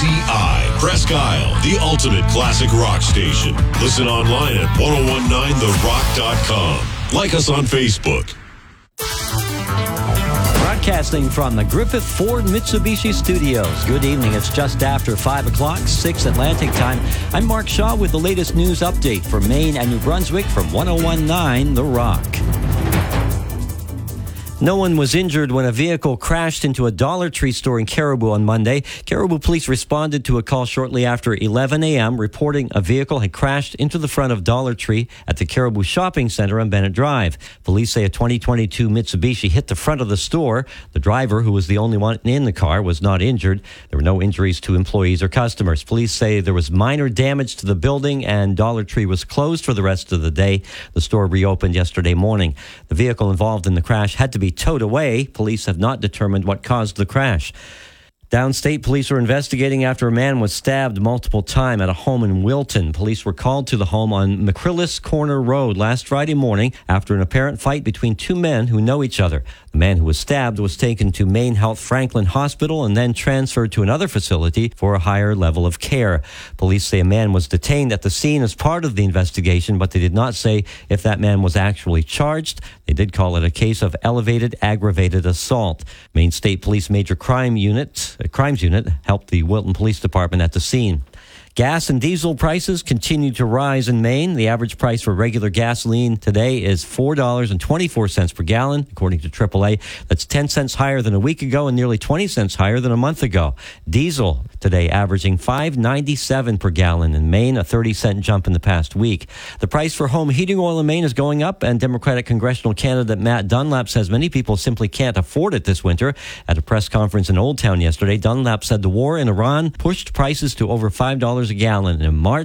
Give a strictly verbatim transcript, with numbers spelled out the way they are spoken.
C I, Presque Isle, the ultimate classic rock station. Listen online at ten nineteen the rock dot com. Like us on Facebook. Broadcasting from the Griffith Ford Mitsubishi Studios. Good evening. It's just after five o'clock, six Atlantic time. I'm Mark Shaw with the latest news update for Maine and New Brunswick from ten nineteen The Rock. No one was injured when a vehicle crashed into a Dollar Tree store in Caribou on Monday. Caribou police responded to a call shortly after eleven a.m. reporting a vehicle had crashed into the front of Dollar Tree at the Caribou Shopping Center on Bennett Drive. Police say a twenty twenty-two Mitsubishi hit the front of the store. The driver, who was the only one in the car, was not injured. There were no injuries to employees or customers. Police say there was minor damage to the building and Dollar Tree was closed for the rest of the day. The store reopened yesterday morning. The vehicle involved in the crash had to be towed away. Police have not determined what caused the crash. Downstate police are investigating after a man was stabbed multiple times at a home in Wilton. Police were called to the home on McCrillis Corner Road last Friday morning after an apparent fight between two men who know each other. The man who was stabbed was taken to Maine Health Franklin Hospital and then transferred to another facility for a higher level of care. Police say a man was detained at the scene as part of the investigation, but they did not say if that man was actually charged. They did call it a case of elevated aggravated assault. Maine State Police Major Crime Unit Crimes Unit helped the Wilton Police Department at the scene. Gas and diesel prices continue to rise in Maine. The average price for regular gasoline today is four dollars and twenty-four cents per gallon, according to triple A. That's ten cents higher than a week ago and nearly twenty cents higher than a month ago. Diesel today averaging five dollars and ninety-seven cents per gallon in Maine, a thirty cent jump in the past week. The price for home heating oil in Maine is going up, and Democratic congressional candidate Matt Dunlap says many people simply can't afford it this winter. At a press conference in Old Town yesterday, Dunlap said the war in Iran pushed prices to over five dollars a gallon. In March,